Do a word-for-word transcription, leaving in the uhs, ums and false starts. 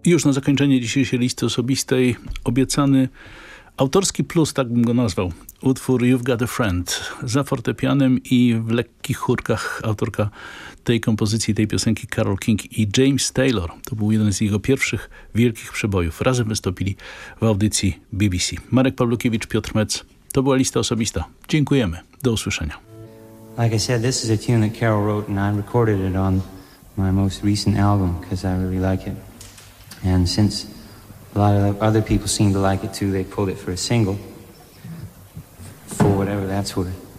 I już na zakończenie dzisiejszej listy osobistej obiecany autorski plus, tak bym go nazwał, utwór You've Got a Friend za fortepianem i w lekkich chórkach autorka tej kompozycji, tej piosenki Carole King i James Taylor. To był jeden z jego pierwszych wielkich przebojów. Razem wystąpili w audycji B B C. Marek Pawlukiewicz, Piotr Metz. To była lista osobista. Dziękujemy. Do usłyszenia. Like I said, this is a tune that Carole wrote and I recorded it on my most recent album because I really like it. And since a lot of other people seem to like it too, they pulled it for a single for whatever that's worth.